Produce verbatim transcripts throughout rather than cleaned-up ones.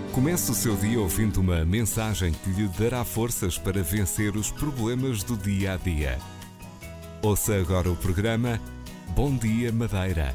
Comece o seu dia ouvindo uma mensagem que lhe dará forças para vencer os problemas do dia a dia. Ouça agora o programa Bom Dia Madeira.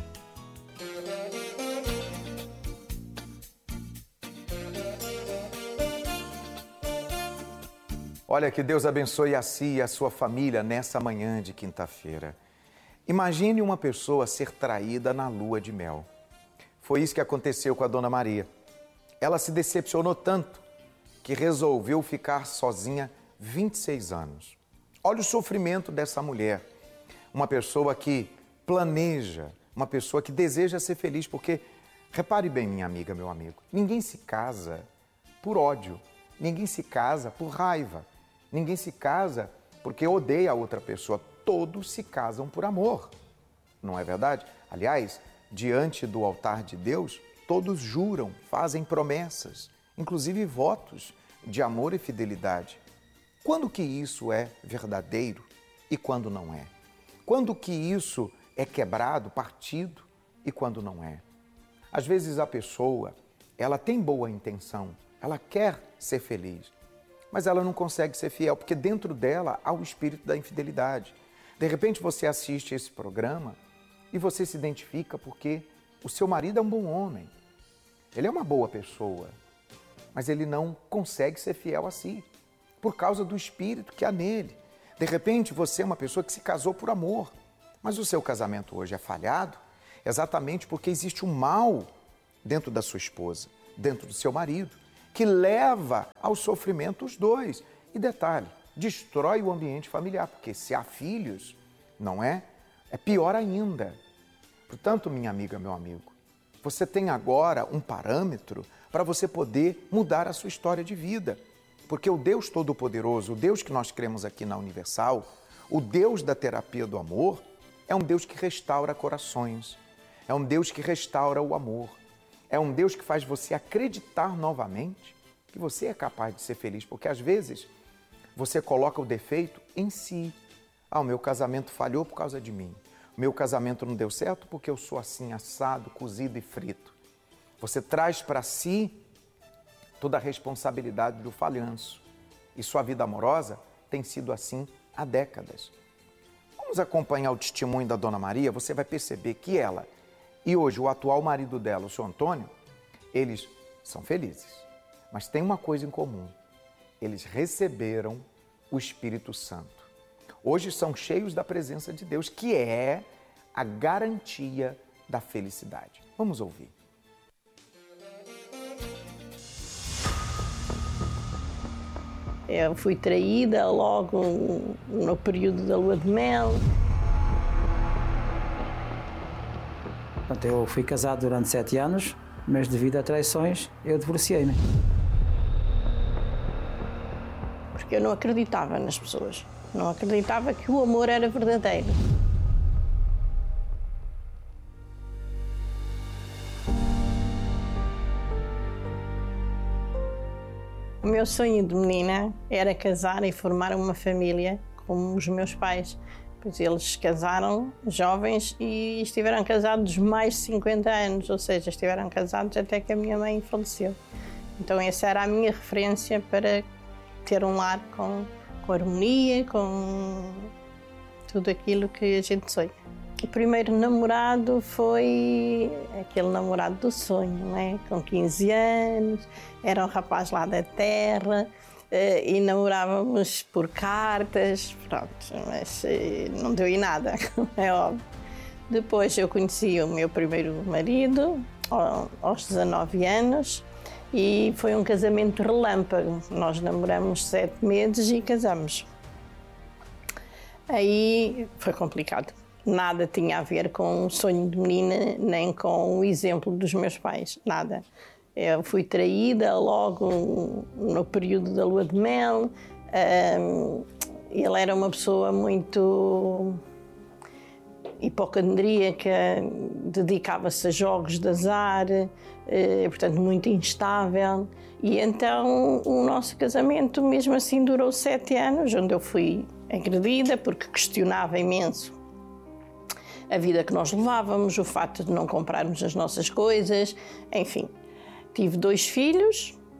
Olha, que Deus abençoe a si e a sua família nessa manhã de quinta-feira. Imagine uma pessoa ser traída na lua de mel. Foi isso que aconteceu com a Dona Maria. Ela se decepcionou tanto que resolveu ficar sozinha vinte e seis anos. Olha o sofrimento dessa mulher. Uma pessoa que planeja, uma pessoa que deseja ser feliz, porque, repare bem, minha amiga, meu amigo, ninguém se casa por ódio, ninguém se casa por raiva, ninguém se casa porque odeia a outra pessoa. Todos se casam por amor, não é verdade? Aliás, diante do altar de Deus, todos juram, fazem promessas, inclusive votos de amor e fidelidade. Quando que isso é verdadeiro e quando não é? Quando que isso é quebrado, partido e quando não é? Às vezes a pessoa, ela tem boa intenção, ela quer ser feliz, mas ela não consegue ser fiel, porque dentro dela há o espírito da infidelidade. De repente você assiste esse programa e você se identifica porque o seu marido é um bom homem, ele é uma boa pessoa, mas ele não consegue ser fiel a si, por causa do espírito que há nele. De repente você é uma pessoa que se casou por amor, mas o seu casamento hoje é falhado exatamente porque existe um mal dentro da sua esposa, dentro do seu marido, que leva ao sofrimento os dois. E detalhe, destrói o ambiente familiar, porque se há filhos, não é? É pior ainda. Portanto, minha amiga, meu amigo, você tem agora um parâmetro para você poder mudar a sua história de vida. Porque o Deus Todo-Poderoso, o Deus que nós cremos aqui na Universal, o Deus da terapia do amor, é um Deus que restaura corações, é um Deus que restaura o amor, é um Deus que faz você acreditar novamente que você é capaz de ser feliz, porque às vezes você coloca o defeito em si. Ah, o meu casamento falhou por causa de mim. O meu casamento não deu certo porque eu sou assim, assado, cozido e frito. Você traz para si toda a responsabilidade do falhanço. E sua vida amorosa tem sido assim há décadas. Vamos acompanhar o testemunho da Dona Maria, você vai perceber que ela e hoje o atual marido dela, o seu Antônio, eles são felizes. Mas tem uma coisa em comum, eles receberam o Espírito Santo. Hoje são cheios da presença de Deus, que é a garantia da felicidade. Vamos ouvir. Eu fui traída logo no período da lua de mel. Portanto, eu fui casado durante sete anos, mas devido a traições eu divorciei-me. Porque eu não acreditava nas pessoas. Não acreditava que o amor era verdadeiro. O meu sonho de menina era casar e formar uma família como os meus pais. Pois eles casaram jovens e estiveram casados mais de cinquenta anos, ou seja, estiveram casados até que a minha mãe faleceu. Então essa era a minha referência para ter um lar com, com harmonia, com tudo aquilo que a gente sonha. O primeiro namorado foi aquele namorado do sonho, não é? Com quinze anos, era um rapaz lá da terra e namorávamos por cartas, pronto, mas não deu em nada, é óbvio. Depois eu conheci o meu primeiro marido aos dezanove anos e foi um casamento relâmpago. Nós namoramos sete meses e casamos. Aí foi complicado. Nada tinha a ver com o sonho de menina, nem com o exemplo dos meus pais, nada. Eu fui traída logo no período da lua de mel. Ele era uma pessoa muito hipocondríaca, dedicava-se a jogos de azar, portanto muito instável. E então o nosso casamento mesmo assim durou sete anos, onde eu fui agredida porque questionava imenso a vida que nós levávamos, o facto de não comprarmos as nossas coisas, enfim. Tive dois filhos,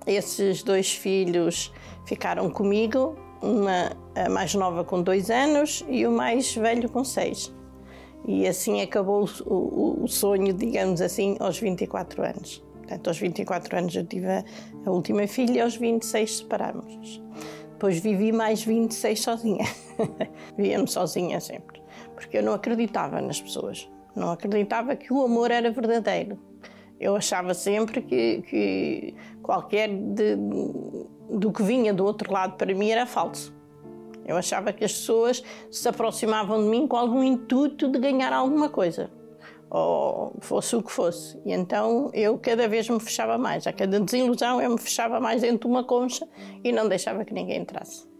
Esses dois filhos ficaram comigo, uma a mais nova com dois anos e o mais velho com seis. E assim acabou o, o, o sonho, digamos assim, aos vinte e quatro anos. Portanto, aos vinte e quatro anos eu tive a, a última filha e aos vinte e seis separámos-nos. Depois vivi mais vinte e seis sozinha. Vivia-me sozinha sempre. Porque eu não acreditava nas pessoas. Não acreditava que o amor era verdadeiro. Eu achava sempre que, que qualquer de, do que vinha do outro lado para mim era falso. Eu achava que as pessoas se aproximavam de mim com algum intuito de ganhar alguma coisa, ou fosse o que fosse. E então eu cada vez me fechava mais. A cada desilusão eu me fechava mais dentro de uma concha e não deixava que ninguém entrasse.